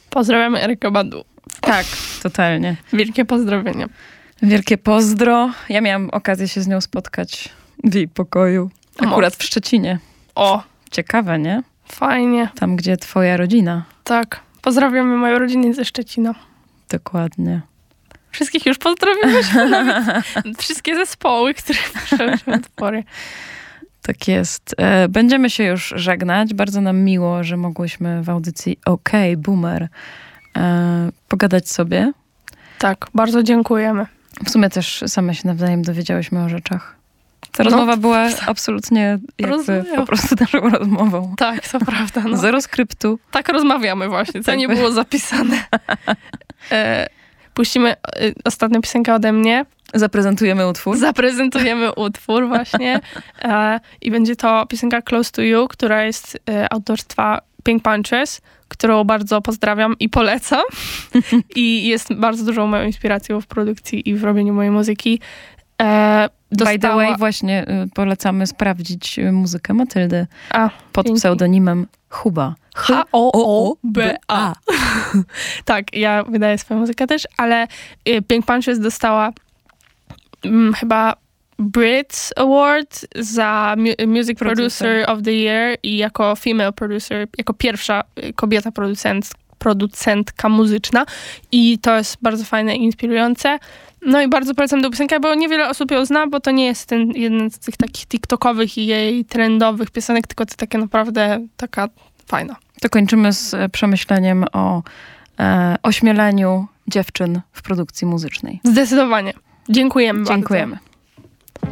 Pozdrawiamy Erykę Badu. Tak, totalnie. Wielkie pozdrowienia. Wielkie pozdro. Ja miałam okazję się z nią spotkać w jej pokoju. Akurat w Szczecinie. O! Ciekawe, nie? Fajnie. Tam, gdzie twoja rodzina. Tak. Pozdrawiamy moją rodzinę ze Szczecina. Dokładnie. Wszystkich już pozdrowimy. Wszystkie zespoły, których przeszły utwory. Tak jest. Będziemy się już żegnać. Bardzo nam miło, że mogłyśmy w audycji OK, Boomer pogadać sobie. Tak, bardzo dziękujemy. W sumie też same się nawzajem dowiedziałyśmy o rzeczach. Ta rozmowa była absolutnie jakby po prostu naszą rozmową. Tak, to prawda. No. Zero skryptu. Tak rozmawiamy właśnie, co nie było zapisane. Puścimy ostatnią piosenkę ode mnie. Zaprezentujemy utwór. Zaprezentujemy utwór właśnie. I będzie to piosenka Close to You, która jest autorstwa Pink Punches, którą bardzo pozdrawiam i polecam. I jest bardzo dużą moją inspiracją w produkcji i w robieniu mojej muzyki. By the way, właśnie polecamy sprawdzić muzykę Matyldy pod dzięki. Pseudonimem Huba. H-O-O-B-A. Tak, ja wydaję swoją muzykę też, ale Pink Punches dostała chyba Brit Award za Music Producer of the Year i jako female producer, jako pierwsza kobieta producentka muzyczna. I to jest bardzo fajne i inspirujące. No i bardzo polecam tę piosenkę, bo niewiele osób ją zna, bo to nie jest jeden z tych takich tiktokowych i jej trendowych piosenek, tylko to takie naprawdę taka fajna. To kończymy z przemyśleniem o ośmieleniu dziewczyn w produkcji muzycznej. Zdecydowanie. Dziękujemy bardzo. Dziękujemy.